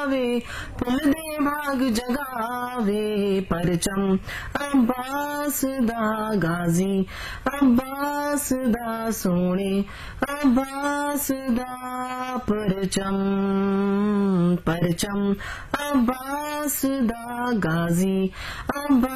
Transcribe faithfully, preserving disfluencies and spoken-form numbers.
जगावे, पुल दे भाग जगावे परचम अब्बास दा गाजी, अब्बास दा सोने, अब्बास दा परचम, परचम अब्बास दा गाजी, अब्बास